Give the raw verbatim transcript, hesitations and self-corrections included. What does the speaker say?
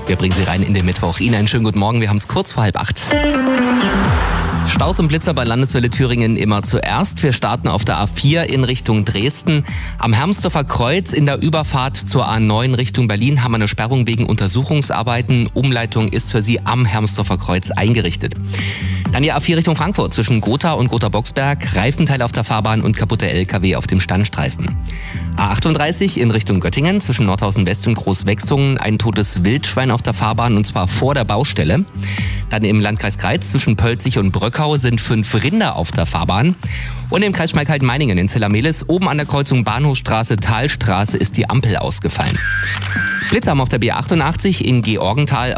Wir bringen Sie rein in den Mittwoch. Ihnen einen schönen guten Morgen, wir haben es kurz vor halb acht. Staus und Blitzer bei Landeswelle Thüringen immer zuerst. Wir starten auf der A vier in Richtung Dresden. Am Hermsdorfer Kreuz in der Überfahrt zur A neun Richtung Berlin haben wir eine Sperrung wegen Untersuchungsarbeiten. Umleitung ist für Sie am Hermsdorfer Kreuz eingerichtet. Dann die A vier Richtung Frankfurt zwischen Gotha und Gotha-Boxberg. Reifenteil auf der Fahrbahn und kaputte L K W auf dem Standstreifen. A achtunddreißig in Richtung Göttingen zwischen Nordhausen West und Großwechsungen. Ein totes Wildschwein auf der Fahrbahn und zwar vor der Baustelle. Dann im Landkreis Greiz zwischen Pölzig und Bröckau sind fünf Rinder auf der Fahrbahn. Und im Kreis Schmalkalden-Meiningen in Zellermelis oben an der Kreuzung Bahnhofstraße-Talstraße ist die Ampel ausgefallen. Blitzer haben auf der B achtundachtzig in Georgenthal